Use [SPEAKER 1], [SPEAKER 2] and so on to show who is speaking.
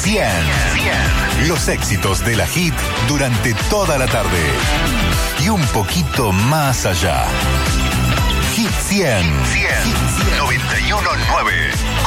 [SPEAKER 1] 100. Los éxitos de la hit durante toda la tarde. Y un poquito más allá. Hit 100. 91.9.